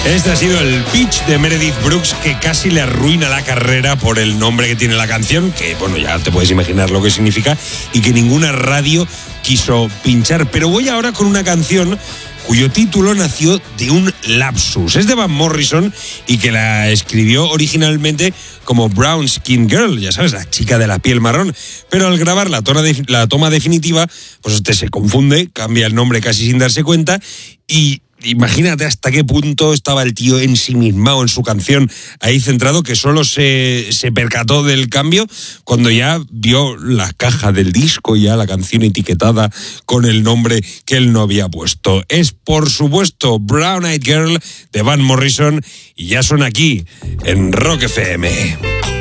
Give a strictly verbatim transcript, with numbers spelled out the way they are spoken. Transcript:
Este ha sido el pitch de Meredith Brooks, que casi le arruina la carrera por el nombre que tiene la canción, que bueno, ya te puedes imaginar lo que significa, y que ninguna radio quiso pinchar. Pero voy ahora con una canción cuyo título nació de un lapsus. Es de Van Morrison y que la escribió originalmente como Brown Skin Girl, ya sabes, la chica de la piel marrón. Pero al grabar la toma, de, la toma definitiva, pues este se confunde, cambia el nombre casi sin darse cuenta y... Imagínate hasta qué punto estaba el tío ensimismado en su canción, ahí centrado, que solo se, se percató del cambio cuando ya vio la caja del disco, ya la canción etiquetada con el nombre que él no había puesto. Es, por supuesto, Brown Eyed Girl de Van Morrison y ya suena aquí en Rock F M.